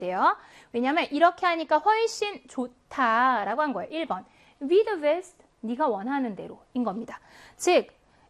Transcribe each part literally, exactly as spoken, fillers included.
있대요. 왜냐면 이렇게 하니까 훨씬 좋다라고 한 거예요. 일 번. Wie du willst, 네가 원하는 대로인 겁니다. 즉,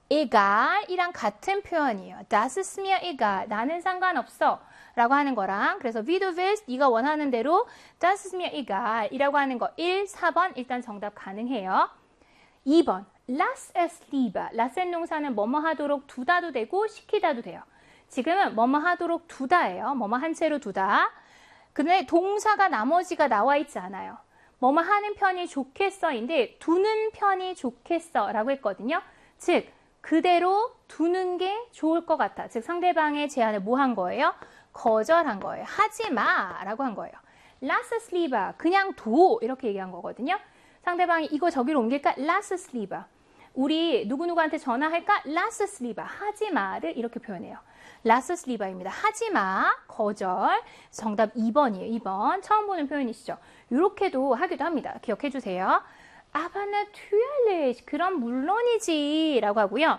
egal이랑 같은 표현이에요. Das ist mir egal. 나는 상관없어. 라고 하는 거랑 그래서 wie du willst, 네가 원하는 대로 das ist mir egal 이라고 하는 거 일, 사 번 일단 정답 가능해요. 이 번. Lass es lieber. lassen 동사는 뭐뭐 하도록 두다도 되고 시키다도 돼요. 지금은 뭐뭐 하도록 두다예요. 뭐뭐 한 채로 두다. 근데 동사가 나머지가 나와 있지 않아요. 뭐뭐 하는 편이 좋겠어인데 두는 편이 좋겠어 라고 했거든요. 즉 그대로 두는 게 좋을 것 같아. 즉 상대방의 제안을 뭐 한 거예요? 거절한 거예요. 하지 마 라고 한 거예요. Lass es lieber. 그냥 둬 이렇게 얘기한 거거든요. 상대방이 이거 저기로 옮길까? Lass es lieber. 우리 누구누구한테 전화할까? Lass es lieber. 하지 마를 이렇게 표현해요. Lass es lieber입니다. 하지 마, 거절. 정답 이 번이에요. 이 번. 처음 보는 표현이시죠? 이렇게도 하기도 합니다. 기억해 주세요. Aber natürlich. 그럼 물론이지 라고 하고요.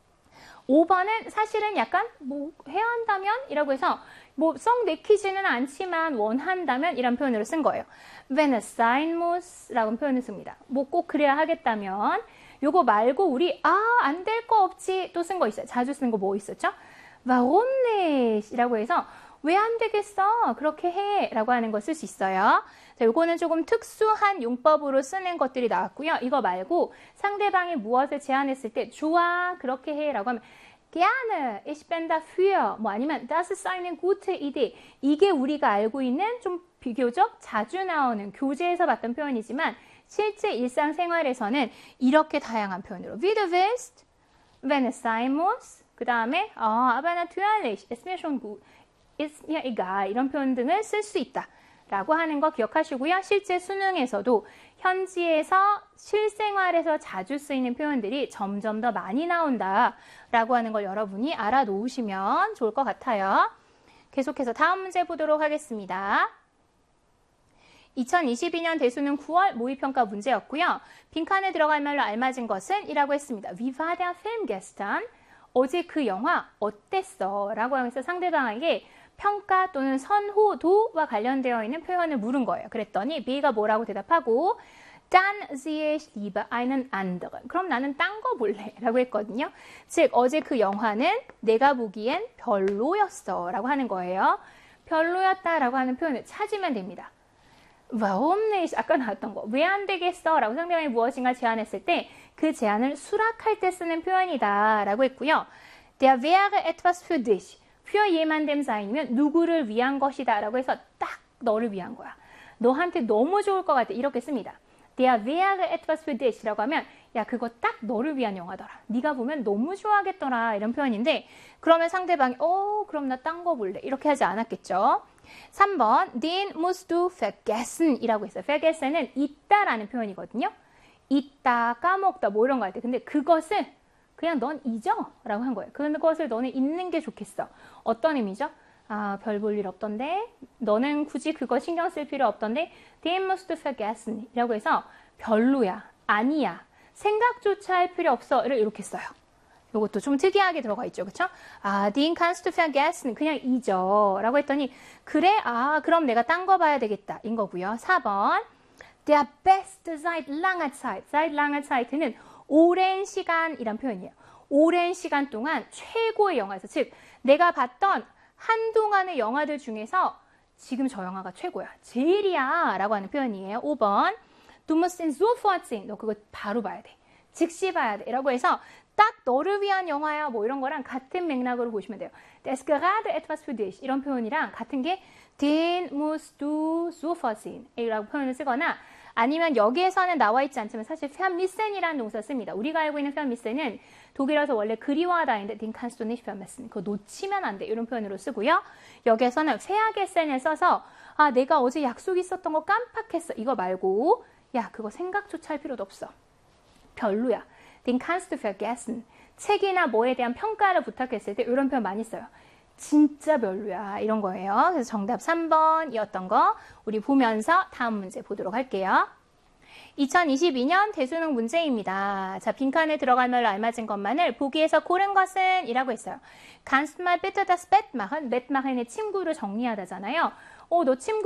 오 번은 사실은 약간 뭐 해야 한다면? 이라고 해서 뭐 썩 내키지는 않지만 원한다면 이란 표현으로 쓴 거예요. Wenn es sein muss 라고 표현을 씁니다. 뭐 꼭 그래야 하겠다면 요거 말고 우리 아, 안 될 거 없지 또 쓴 거 있어요. 자주 쓴 거 뭐 있었죠? Warum nicht? 이라고 해서 왜 안 되겠어? 그렇게 해 라고 하는 거 쓸 수 있어요. 자, 요거는 조금 특수한 용법으로 쓰는 것들이 나왔고요. 이거 말고 상대방이 무엇을 제안했을 때 좋아, 그렇게 해 라고 하면 gerne, ich bin dafür 뭐 아니면 das ist eine gute Idee 이게 우리가 알고 있는 좀 비교적 자주 나오는 교재에서 봤던 표현이지만 실제 일상생활에서는 이렇게 다양한 표현으로 wie du willst, wenn es sein muss 그 다음에 아, aber natürlich, ist mir schon gut, ist mir egal 이런 표현 등을 쓸 수 있다 라고 하는 거 기억하시고요. 실제 수능에서도 현지에서 실생활에서 자주 쓰이는 표현들이 점점 더 많이 나온다 라고 하는 걸 여러분이 알아놓으시면 좋을 것 같아요. 계속해서 다음 문제 보도록 하겠습니다. 이천이십이 년 대수능 구월 모의평가 문제였고요. 빈칸에 들어갈 말로 알맞은 것은 이라고 했습니다. Wie war der Film gestern? 어제 그 영화 어땠어? 라고 하면서 상대방에게 평가 또는 선호도와 관련되어 있는 표현을 물은 거예요. 그랬더니 B가 뭐라고 대답하고 Dann sehe ich lieber einen anderen. 그럼 나는 딴 거 볼래 라고 했거든요. 즉 어제 그 영화는 내가 보기엔 별로였어 라고 하는 거예요. 별로였다 라고 하는 표현을 찾으면 됩니다. Warum nicht? 아까 나왔던 거. 왜 안 되겠어? 라고 상대방이 무엇인가 제안했을 때 그 제안을 수락할 때 쓰는 표현이다 라고 했고요. Der wäre etwas für dich. für jemandem sein이면 누구를 위한 것이다 라고 해서 딱 너를 위한 거야. 너한테 너무 좋을 것 같아. 이렇게 씁니다. Der wäre etwas für dich 라고 하면 야 그거 딱 너를 위한 영화더라. 네가 보면 너무 좋아하겠더라. 이런 표현인데 그러면 상대방이 어 그럼 나 딴 거 볼래. 이렇게 하지 않았겠죠. 삼 번 den musst du vergessen 이라고 했어요. vergessen은 있다라는 표현이거든요. 있다, 까먹다 뭐 이런 거 할 때. 근데 그것을 그냥 넌 잊어 라고 한 거예요. 그것을 너는 잊는 게 좋겠어. 어떤 의미죠? 아, 별 볼 일 없던데 너는 굳이 그거 신경 쓸 필요 없던데 den musst du vergessen 이라고 해서 별로야, 아니야, 생각조차 할 필요 없어를 이렇게 써요. 이것도 좀 특이하게 들어가 있죠. 그렇죠? 아, den kannst du vergessen 그냥 잊어 라고 했더니 그래? 아, 그럼 내가 딴 거 봐야 되겠다 인 거고요. 사 번 Der beste seit langer Zeit. seit langer Zeit는 오랜 시간이란 표현이에요. 오랜 시간 동안 최고의 영화에서 즉 내가 봤던 한동안의 영화들 중에서 지금 저 영화가 최고야. 제일이야 라고 하는 표현이에요. 오 번 Du musst ihn sofort sehen. 너 그거 바로 봐야 돼. 즉시 봐야 돼. 라고 해서 딱 너를 위한 영화야 뭐 이런 거랑 같은 맥락으로 보시면 돼요. Das ist gerade etwas für dich. 이런 표현이랑 같은 게 Den musst du sofort sehen. 이라고 표현을 쓰거나 아니면 여기에서는 나와 있지 않지만 사실 vermissen이라는 동사 씁니다. 우리가 알고 있는 vermissen은 독일어에서 원래 그리워하다인데 den kannst du nicht vermissen. 그거 놓치면 안 돼. 이런 표현으로 쓰고요. 여기에서는 vergessen을 써서 아 내가 어제 약속 있었던 거 깜빡했어. 이거 말고 야 그거 생각조차 할 필요도 없어. 별로야. den kannst du vergessen. 책이나 뭐에 대한 평가를 부탁했을 때 이런 표현 많이 써요. 진짜 별로야 이런 거예요. 그래서 정답 삼 번이었던 거 우리 보면서 다음 문제 보도록 할게요. 이천이십이 년 대수능 문제입니다. 자, 빈칸에 들어갈 말로 알맞은 것만을 보기에서 고른 것은 이라고 했어요. Kannst mal bitte das Bett machen? Bett machen의 친구로 정리하다잖아요. 어, 너 친구